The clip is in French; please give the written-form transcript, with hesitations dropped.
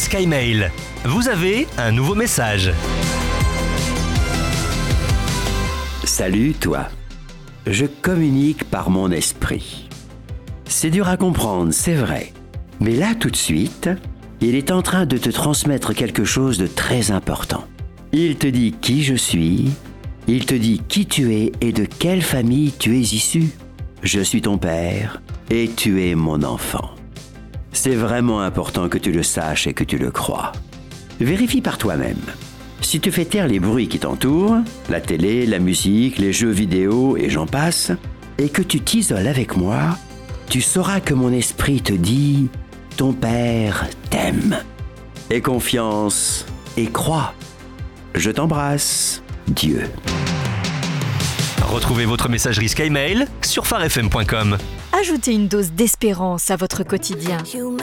SkyMail. Vous avez un nouveau message. Salut toi. Je communique par mon esprit. C'est dur à comprendre, c'est vrai. Mais là tout de suite, il est en train de te transmettre quelque chose de très important. Il te dit qui je suis, il te dit qui tu es et de quelle famille tu es issu. Je suis ton père et tu es mon enfant. C'est vraiment important que tu le saches et que tu le crois. Vérifie par toi-même. Si tu fais taire les bruits qui t'entourent, la télé, la musique, les jeux vidéo et j'en passe, et que tu t'isoles avec moi, tu sauras que mon esprit te dit « Ton père t'aime ». Aie confiance et crois. Je t'embrasse, Dieu. Retrouvez votre messagerie SkyMail sur farfm.com. Ajoutez une dose d'espérance à votre quotidien.